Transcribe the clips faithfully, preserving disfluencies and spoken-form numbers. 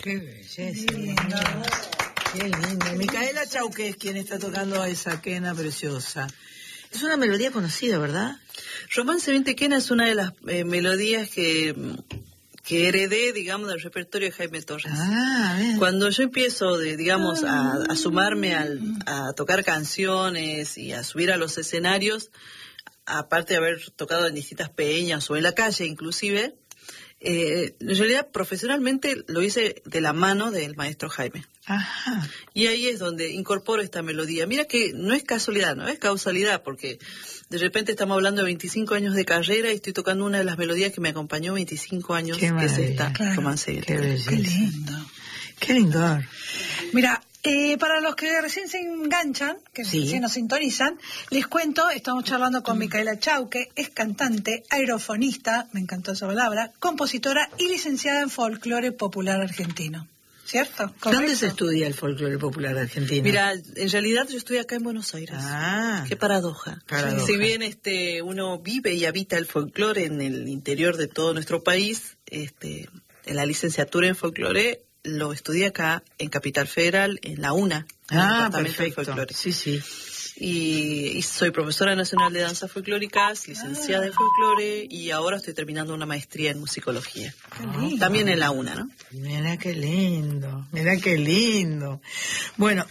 Qué belleza. Lindo. Qué lindo. Micaela Chauque es quien está tocando esa quena preciosa. Es una melodía conocida, ¿verdad? Romance veinte Quena es una de las eh, melodías que, que heredé, digamos, del repertorio de Jaime Torres. Ah, bien. Cuando yo empiezo, de, digamos, a, a sumarme al, a tocar canciones y a subir a los escenarios, aparte de haber tocado en distintas peñas o en la calle inclusive, eh, en realidad profesionalmente lo hice de la mano del maestro Jaime. Ajá. Y ahí es donde incorporo esta melodía. Mira que no es casualidad, no es causalidad, porque de repente estamos hablando de veinticinco años de carrera y estoy tocando una de las melodías que me acompañó veinticinco años, Qué que es esta, claro. Romance Qué belleza. Qué lindo. Qué lindo. Mira, eh, para los que recién se enganchan, que Sí. recién nos sintonizan, les cuento, estamos charlando con Micaela Chauque, es cantante, aerofonista, me encantó esa palabra, compositora y licenciada en folclore popular argentino. ¿Cierto? ¿Correcto? ¿Dónde se estudia el folclore popular argentino? Mira, en realidad yo estoy acá en Buenos Aires. Ah. Qué paradoja. Paradoja. Si bien este uno vive y habita el folclore en el interior de todo nuestro país, este, en la licenciatura en folclore lo estudié acá en Capital Federal, en la UNA. En el Ah, Departamento de perfecto. Folclore. Sí, sí. Y, y soy profesora nacional de danzas folclóricas, licenciada en folclore y ahora estoy terminando una maestría en musicología. lindo. También en la UNA, ¿no? Mira qué lindo, mira qué lindo. Bueno,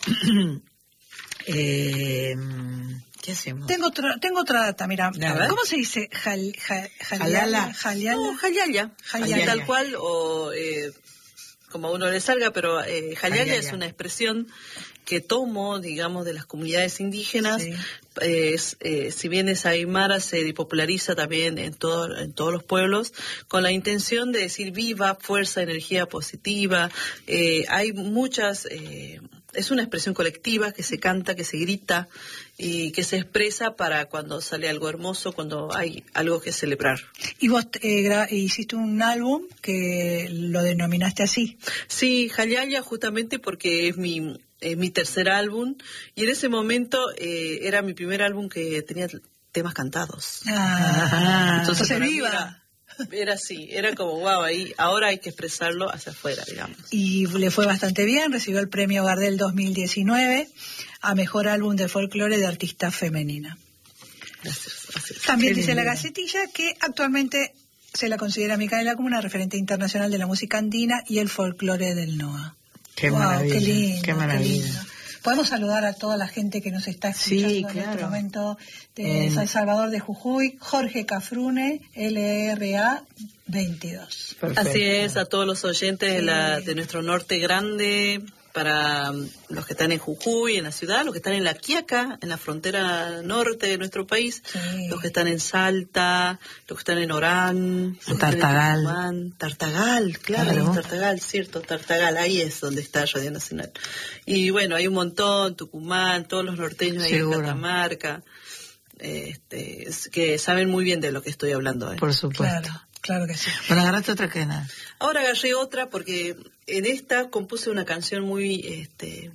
eh, ¿qué hacemos? Tengo otra, tengo otra data, mira. A ver. ¿Cómo se dice? Jal, ja- Jalala. jaliala, jaliala. No, Jayaya. Jayaya. Tal cual, o eh, como a uno le salga, pero eh, Jayaya Jayaya. es una expresión que tomo, digamos, de las comunidades indígenas. Sí. Eh, es, eh, si bien es aymara, se populariza también en, todo, en todos los pueblos, con la intención de decir viva, fuerza, energía positiva. Eh, hay muchas... Eh, es una expresión colectiva que se canta, que se grita y que se expresa para cuando sale algo hermoso, cuando hay algo que celebrar. Y vos eh, gra- hiciste un álbum que lo denominaste así. Sí, Jayaya justamente porque es mi, es mi tercer álbum y en ese momento eh, era mi primer álbum que tenía temas cantados. Ah, Entonces, entonces para mí viva. Era, era así, era como wow, ahí ahora hay que expresarlo hacia afuera, digamos. Y le fue bastante bien, recibió el premio Gardel dos mil diecinueve a Mejor Álbum de Folclore de Artista Femenina. Gracias, gracias. También Qué dice la lindo. Gacetilla que actualmente se la considera a Micaela como una referente internacional de la música andina y el folclore del N O A. Qué Wow, maravilla, qué lindo, qué maravilla. lindo. Podemos saludar a toda la gente que nos está escuchando Sí, en este claro. momento de En- San Salvador de Jujuy, Jorge Cafrune, L R A veintidós. Perfecto. Así es, a todos los oyentes de, la, Sí. de nuestro norte grande, para um, los que están en Jujuy, en la ciudad, los que están en La Quiaca, en la frontera norte de nuestro país, Sí. los que están en Salta, los que están en Orán, los que están en Tartagal. Tucumán. Tartagal, claro, Claro. Tartagal, cierto, Tartagal, ahí es donde está Radio Nacional. Y bueno, hay un montón, Tucumán, todos los norteños ahí Seguro. en Catamarca, este, es- que saben muy bien de lo que estoy hablando. ¿eh? Por supuesto. Claro, claro que sí. Bueno, agarraste otra quena. Ahora agarré otra porque en esta compuse una canción muy, este,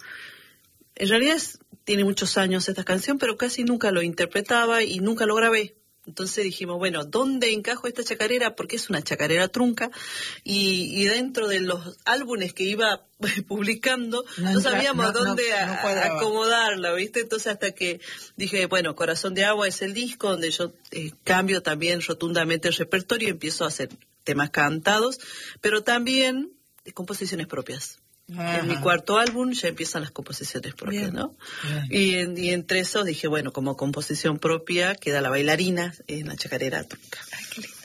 en realidad es- tiene muchos años esta canción, pero casi nunca lo interpretaba y nunca lo grabé. Entonces dijimos, bueno, ¿dónde encajo esta chacarera? Porque es una chacarera trunca y, y dentro de los álbumes que iba publicando No no, entra- sabíamos no- no- dónde a- no cuadraba. acomodarla, ¿viste? Entonces hasta que dije, bueno, Corazón de Agua es el disco donde yo eh, cambio también rotundamente el repertorio y empiezo a hacer temas cantados, pero también eh, composiciones propias. Ajá. En mi cuarto álbum ya empiezan las composiciones propias, Bien. ¿no? Bien. Y, en- y entre esos dije, bueno, como composición propia queda La Bailarina en la chacarera trunca. Ay, qué lindo.